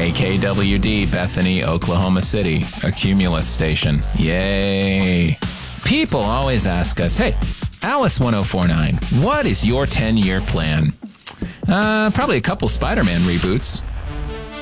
KKWD, Bethany, Oklahoma City, a Cumulus station. Yay. People always ask us, hey, Alice 1049, what is your 10-year plan? Probably a couple Spider-Man reboots.